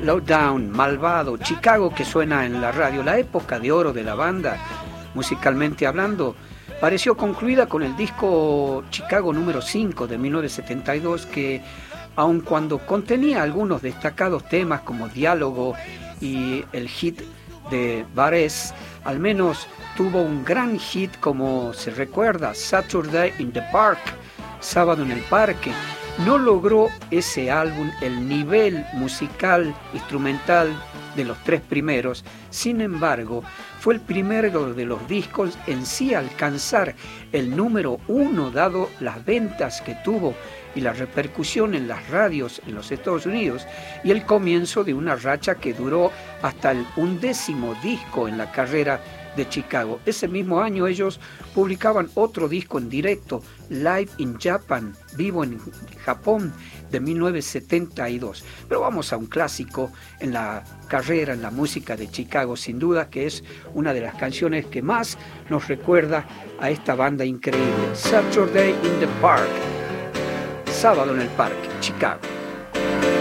Lowdown, Malvado, Chicago, que suena en la radio. La época de oro de la banda, musicalmente hablando, pareció concluida con el disco Chicago número 5 de 1972, que aun cuando contenía algunos destacados temas como Diálogo y el hit de Varese, al menos tuvo un gran hit, como se recuerda, Saturday in the Park, Sábado en el Parque. No logró ese álbum el nivel musical, instrumental de los tres primeros. Sin embargo, fue el primero de los discos en sí a alcanzar el número 1, dado las ventas que tuvo y la repercusión en las radios en los Estados Unidos, y el comienzo de una racha que duró hasta el 11º disco en la carrera de Chicago. Ese mismo año ellos publicaban otro disco en directo, Live in Japan, Vivo en Japón, de 1972. Pero vamos a un clásico en la carrera, en la música de Chicago, sin duda, que es una de las canciones que más nos recuerda a esta banda increíble, Saturday in the Park, Sábado en el Parque, Chicago.